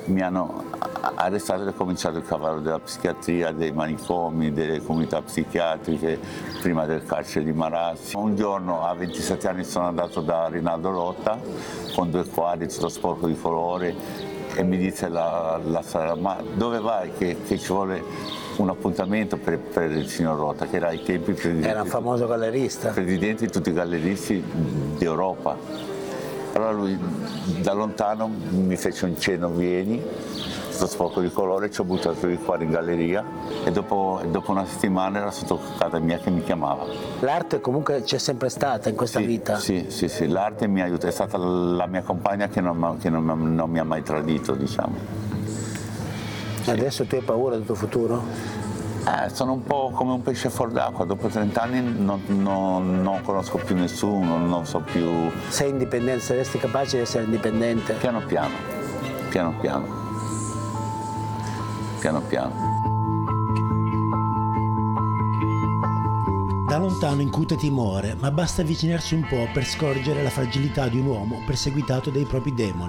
mi hanno arrestato ed ho cominciato il cavallo della psichiatria, dei manicomi, delle comunità psichiatriche, prima del carcere di Marassi. Un giorno a 27 anni sono andato da Rinaldo Lotta con 2 quadri, tutto sporco di colore, e mi dice la sorella: ma dove vai che ci vuole un appuntamento per il signor Lotta, che era ai tempi presidente. Era un famoso gallerista. Presidente di tutti i galleristi d'Europa. Allora lui da lontano mi fece un cenno: vieni, sto sporco di colore, ci ho buttato di qua in galleria e dopo una settimana era sotto casa mia che mi chiamava. L'arte comunque c'è sempre stata in questa vita? Sì, l'arte mi aiuta, è stata la mia compagna che non mi ha mai tradito, diciamo. Sì. Adesso tu hai paura del tuo futuro? Sono un po' come un pesce fuor d'acqua, dopo 30 anni non conosco più nessuno, non so più... Sei indipendente, saresti capace di essere indipendente? Piano piano. Da lontano incute timore, ma basta avvicinarsi un po' per scorgere la fragilità di un uomo perseguitato dai propri demoni.